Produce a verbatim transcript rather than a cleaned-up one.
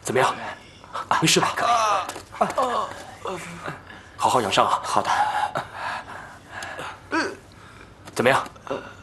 怎么样？没事吧？好好养伤啊！好的。怎么样？